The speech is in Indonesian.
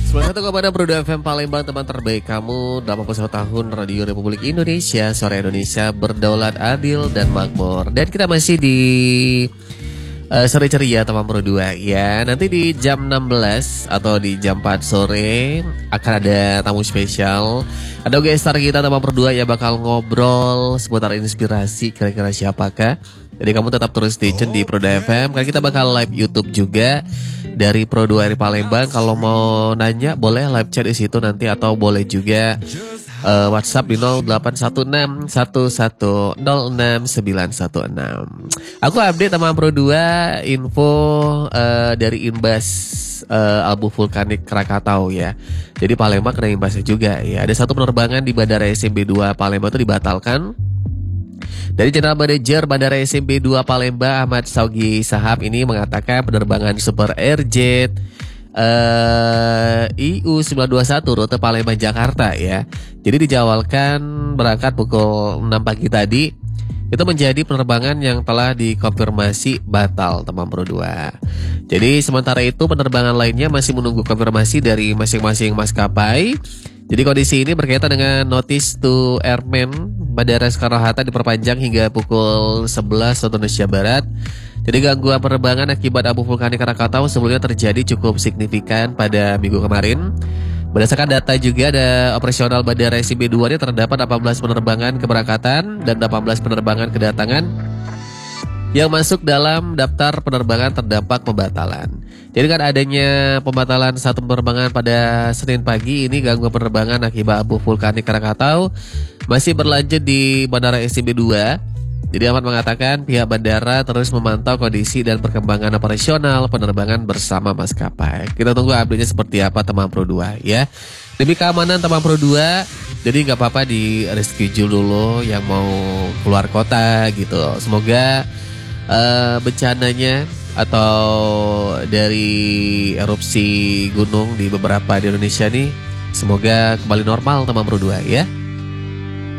101,6 Pro FM Palembang, teman terbaik kamu. 81 tahun Radio Republik Indonesia. Suara Indonesia berdaulat, adil, dan makmur. Dan kita masih di sore ceria teman Pro 2 ya. Nanti di jam 16 atau di jam 4 sore akan ada tamu spesial. Ada guest star kita teman Pro 2 yang bakal ngobrol seputar inspirasi. Kira-kira siapakah? Jadi kamu tetap terus stay tune di Pro 2 FM. Karena kita bakal live YouTube juga dari Pro 2 dari Palembang. Kalau mau nanya boleh live chat di situ nanti, atau boleh juga WhatsApp di 081611069116. Aku update sama Pro 2 info dari imbas abu vulkanik Krakatau ya. Jadi Palembang kena imbasnya juga ya. Ada satu penerbangan di Bandara SMB 2 Palembang itu dibatalkan. Dari General Manager Bandara SMB 2 Palembang Ahmad Saugi Sahab ini mengatakan penerbangan Super Airjet IU 921 rute Palembang Jakarta ya. Jadi dijadwalkan berangkat pukul 6 pagi tadi. Itu menjadi penerbangan yang telah dikonfirmasi batal teman Pro 2. Jadi sementara itu penerbangan lainnya masih menunggu konfirmasi dari masing-masing maskapai. Jadi kondisi ini berkaitan dengan notice to airmen Bandara Soekarno-Hatta diperpanjang hingga pukul 11 waktu Indonesia Barat. Jadi gangguan penerbangan akibat abu vulkanik Krakatau sebelumnya terjadi cukup signifikan pada minggu kemarin. Berdasarkan data juga ada operasional Bandara SMB 2 ini terdapat 18 penerbangan keberangkatan dan 18 penerbangan kedatangan yang masuk dalam daftar penerbangan terdampak pembatalan. Jadi kan adanya pembatalan satu penerbangan pada Senin pagi ini, gangguan penerbangan akibat abu vulkanik Krakatau masih berlanjut di Bandara SMB 2. Jadi Ahmad mengatakan pihak bandara terus memantau kondisi dan perkembangan operasional penerbangan bersama maskapai. Kita tunggu update-nya seperti apa teman Pro 2 ya. Demi keamanan teman Pro 2, jadi nggak apa-apa di reschedule dulu yang mau keluar kota gitu. Semoga bencananya atau dari erupsi gunung di beberapa di Indonesia nih semoga kembali normal teman Pro 2 ya.